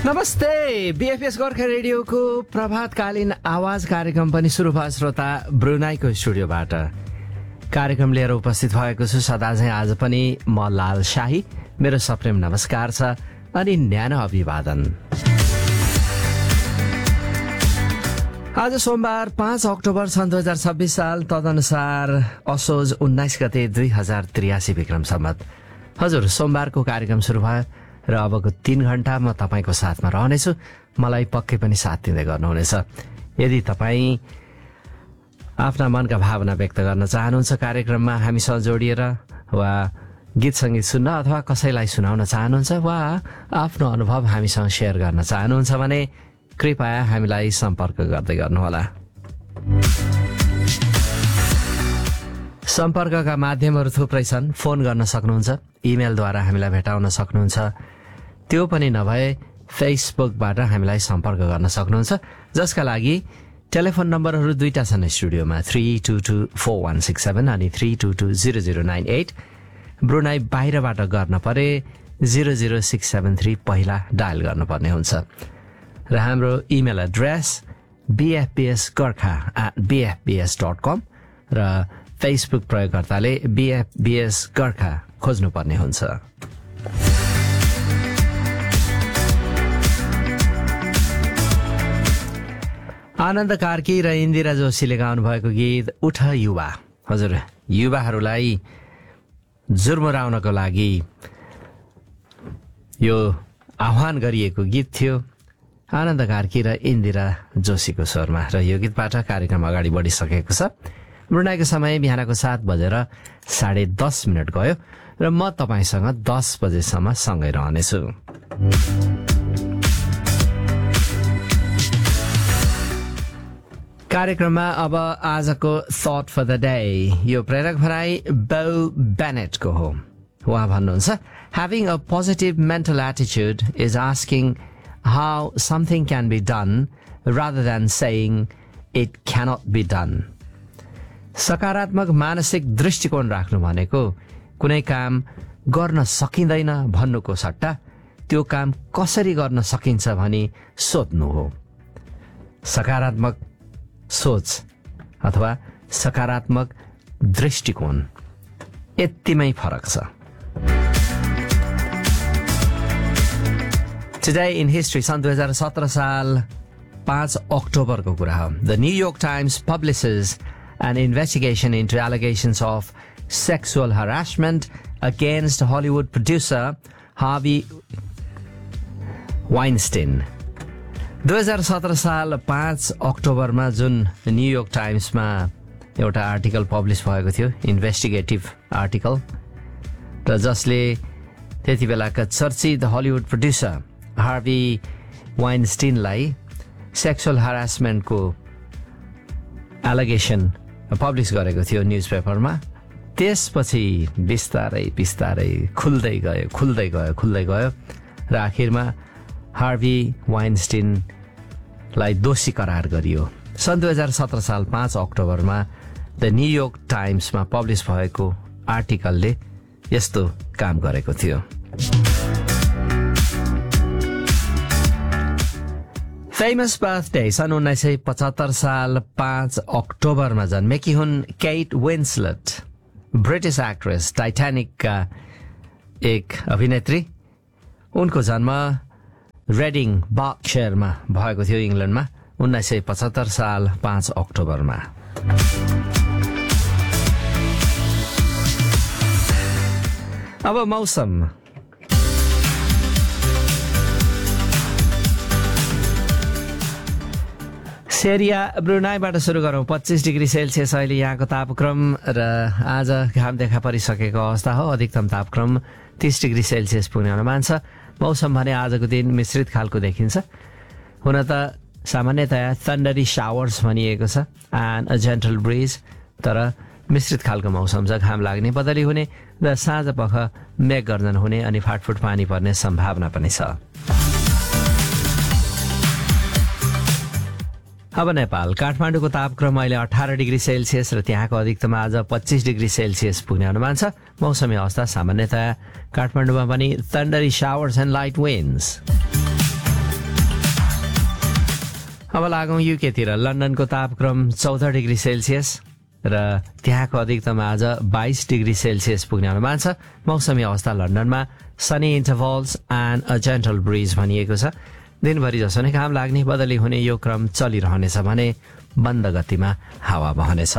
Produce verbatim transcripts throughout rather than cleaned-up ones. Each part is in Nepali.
नमस्ते, बीएफएस गोर्खा रेडियोको प्रभातकालीन आवाज कार्यक्रम पनि सुरु भयो श्रोता ब्रुनाईको स्टुडियोबाट। कार्यक्रम लिएर उपस्थित भएको छु सदा चाहिँ आज पनि म लाल शाही। मेरो सप्रेम नमस्कार छ अनि न्यानो अभिवादन। आज सोमबार पाँच अक्टोबर सन् दुई हजार छब्बीस साल, तदनुसार असोज उन्नाइस गते दुई हजार त्रियासी विक्रम सम्मत। हजुर, सोमबारको कार्यक्रम सुरु भयो र अबको तीन घण्टा म तपाईँको साथमा रहनेछु। मलाई पक्कै पनि साथ दिँदै गर्नुहुनेछ। यदि तपाईँ आफ्ना मनका भावना व्यक्त गर्न चाहनुहुन्छ कार्यक्रममा हामीसँग जोडिएर, वा गीत सङ्गीत सुन्न अथवा कसैलाई सुनाउन चाहनुहुन्छ, वा आफ्नो अनुभव हामीसँग सेयर गर्न चाहनुहुन्छ भने कृपया हामीलाई सम्पर्क गर्दै गर्नुहोला। सम्पर्कका माध्यमहरू थुप्रै छन्। फोन गर्न सक्नुहुन्छ, इमेलद्वारा हामीलाई भेटाउन सक्नुहुन्छ, त्यो पनि नभए फेसबुकबाट हामीलाई सम्पर्क गर्न सक्नुहुन्छ, जसका लागि टेलिफोन नम्बरहरू दुईटा छन् स्टुडियोमा, three two two four one six seven अनि three two two zero zero nine at. Brunei बाहिरबाट गर्न परे zero zero six seven three पहिला डायल गर्नुपर्ने हुन्छ। र हाम्रो email address बिएफबिएस Gorkha at बिएफबिएस dot कम र फेसबुक प्रयोगकर्ताले बिएफबिएस गोर्खा खोज्नुपर्ने हुन्छ। आनन्द कार्की र इन्दिरा जोशीले गाउनु भएको गीत उठ युवा। हजुर, युवाहरूलाई जुर्मुराउनको लागि यो आह्वान गरिएको गीत थियो आनन्द कार्की र इन्दिरा जोशीको स्वरमा। र यो गीतबाट कार्यक्रम अगाडि बढिसकेको छ। ब्रुनाईको समय बिहानको सात बजेर साढे दस मिनट गयो र म तपाईँसँग दस बजेसम्म सँगै रहनेछु। कार्यक्रममा अब आजको थट फर द डे, यो प्रेरक भनाई बो बेनेटको हो। उहाँ भन्नुहुन्छ, having a positive mental attitude is asking how something can be done rather than saying it cannot be done. सकारात्मक मानसिक दृष्टिकोण राख्नु भनेको कुनै काम गर्न सकिँदैन भन्नुको सट्टा त्यो काम कसरी गर्न सकिन्छ भनी सोध्नु हो। सकारात्मक सोच अथवा सकारात्मक दृष्टिकोण यतिमै फरक छ। Today in history, सन् दुई हजार सत्र साल पाँच अक्टोबरको कुरा हो। The New York Times publishes an investigation into allegations of sexual harassment against Hollywood producer Harvey Weinstein. दुई हजार सत्र साल पाँच अक्टोबरमा जुन न्युयोर्क टाइम्समा एउटा आर्टिकल पब्लिस भएको थियो, इन्भेस्टिगेटिभ आर्टिकल, र जसले त्यति बेलाका चर्चित Hollywood producer Harvey वाइनस्टिनलाई sexual हरासमेन्टको allegation publish गरेको थियो न्युज पेपरमा। त्यसपछि बिस्तारै बिस्तारै खुल्दै गयो खुल्दै गयो खुल्दै गयो र आखिरमा हार्वी वाइनस्टिनलाई दोषी करार गरियो। सन् दुई हजार सत्र साल पाँच अक्टोबरमा द न्युयोर्क टाइम्समा पब्लिस भएको आर्टिकलले यस्तो काम गरेको थियो। फेमस बर्थडे सन् उन्नाइस सय पचहत्तर साल पाँच अक्टोबरमा जन्मेकी हुन् केट विन्सलेट, ब्रिटिस एक्ट्रेस, टाइटानिकका एक अभिनेत्री। उनको जन्म रेडिङ बर्कशायरमा भएको थियो इङ्ल्यान्डमा उन्नाइस सय पचहत्तर साल पाँच अक्टोबरमा। अब मौसम। सेरिया ब्रुनाईबाट सुरु गरौँ। पच्चिस डिग्री सेल्सियस अहिले यहाँको तापक्रम र आज घाम देखा परिसकेको अवस्था हो। अधिकतम तापक्रम तीस डिग्री सेल्सियस पुग्ने अनुमान छ। मौसम भने आजको दिन मिश्रित खालको देखिन्छ। हुन त सामान्यतया थन्डरी शावर्स भनिएको छ एन्ड अ जेन्टल ब्रिज, तर मिश्रित खालको मौसम छ। घाम लाग्ने, बदली हुने र साँझ पख मेघ गर्जन हुने अनि फाटफुट पानी पर्ने सम्भावना पनि छ। अब नेपाल, काठमाडौँको तापक्रम अहिले अठार डिग्री सेल्सियस र त्यहाँको अधिकतम आज पच्चिस डिग्री सेल्सियस पुग्ने अनुमान छ। मौसमी अवस्था सामान्यतया काठमाडौँमा पनि थन्डरी शावर्स एन्ड लाइट विन्ड्स। अब लागौँ युकेतिर। लन्डनको तापक्रम चौध डिग्री सेल्सियस र त्यहाँको अधिकतम आज बाइस डिग्री सेल्सियस पुग्ने अनुमान छ। मौसमी अवस्था लन्डनमा Sunny इन्टरभल्स and a gentle bridge भनिएको छ। दिनभरि जसो नै घाम लाग्ने बदली हुने यो क्रम चलिरहनेछ भने मन्द गतिमा हावा बहनेछ।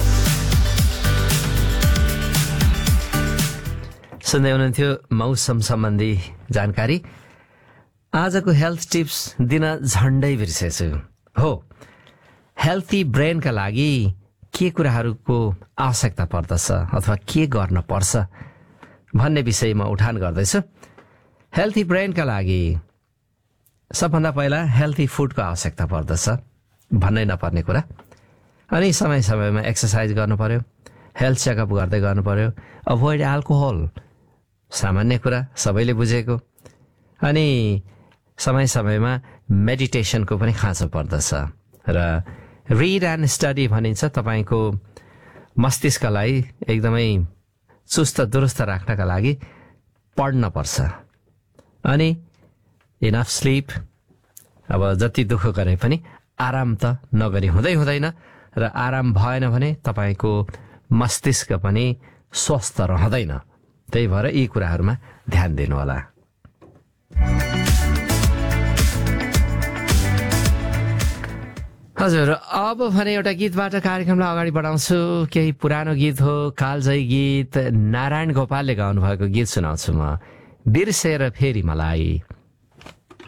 सुन्दै हुनुहुन्थ्यो मौसम सम्बन्धी जानकारी। आजको हेल्थ टिप्स दिन झन्डै बिर्सेछु। हो, हेल्थी ब्रेनका लागि के कुराहरूको आवश्यकता पर्दछ अथवा के गर्न पर्छ भन्ने विषयमा उठान गर्दैछु। हेल्थी ब्रेनका लागि सबभन्दा पहिला हेल्थी फुडको आवश्यकता पर्दछ, भन्नै नपर्ने कुरा। अनि समय समयमा एक्सर्साइज गर्नु पर्यो, हेल्थ चेकअप गर्दै गर्नु पर्यो। अभोइड एल्कोहल, सामान्य कुरा, सबैले बुझेको। अनि समय समयमा मेडिटेसनको पनि खाँचो पर्दछ। र रिड एन्ड स्टडी भनिन्छ, तपाईँको मस्तिष्कलाई एकदमै चुस्त दुरुस्त राख्नका लागि पढ्न पर्छ। अनि इनफ स्लिप, अब जति दुःख गरे पनि आराम त नगरी हुँदै हुँदैन, र आराम भएन भने तपाईँको मस्तिष्क पनि स्वस्थ रहँदैन। त्यही भएर यी कुराहरूमा ध्यान दिनुहोला। हजुर, अब भने एउटा गीतबाट कार्यक्रमलाई अगाडि बढाउँछु। केही पुरानो गीत हो, कालजयी गीत, नारायण गोपालले गाउनु भएको गीत सुनाउँछु म, बिर्सेर फेरि मलाई।